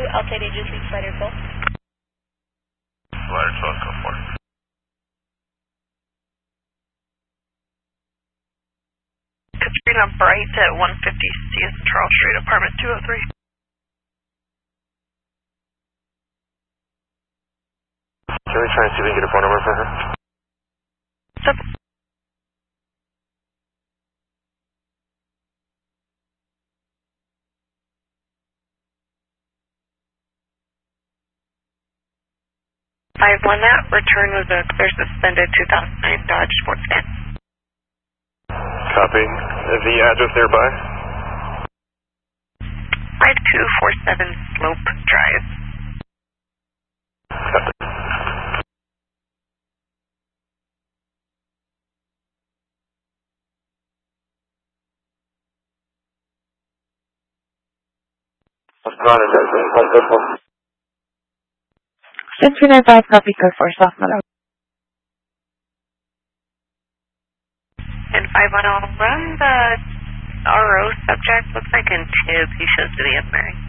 Outside Agency, Spider Call. Spider 12, go for it. Katrina Bright at 150 CS Charles Street, apartment 203. Can we try and see if we can get a phone number for her? Step. 5-1, that return was a clear suspended 2009 Dodge Sports van. Copy. The address nearby? 5247 Slope Drive. Copy. What's going on? Is that one? 395 copy code for South Malawi. And 510, run the RO subject. Looks like in TIB. He shows to be up Mary.